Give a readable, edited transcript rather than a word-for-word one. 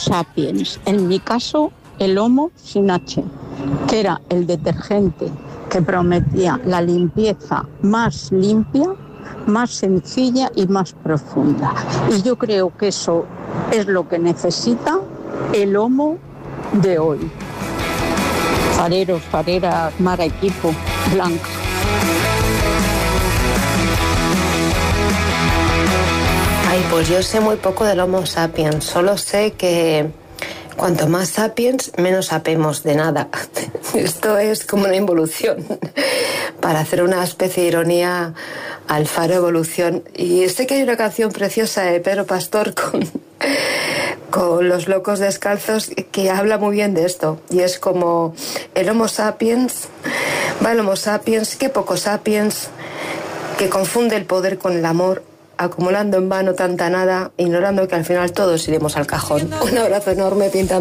sapiens. En mi caso, el Homo sin H, que era el detergente que prometía la limpieza más limpia, más sencilla y más profunda. Y yo creo que eso es lo que necesita el Homo de hoy. Fareros, fareras, Mara, equipo, Blanca. Ay, pues yo sé muy poco del Homo sapiens. Solo sé que cuanto más sapiens, menos sapemos de nada. Esto es como una involución. Para hacer una especie de ironía al faro evolución. Y sé que hay una canción preciosa de Pedro Pastor con Los Locos Descalzos que habla muy bien de esto. Y es como el Homo sapiens, qué poco sapiens, que confunde el poder con el amor, acumulando en vano tanta nada, ignorando que al final todos iremos al cajón. Un abrazo enorme, pintando.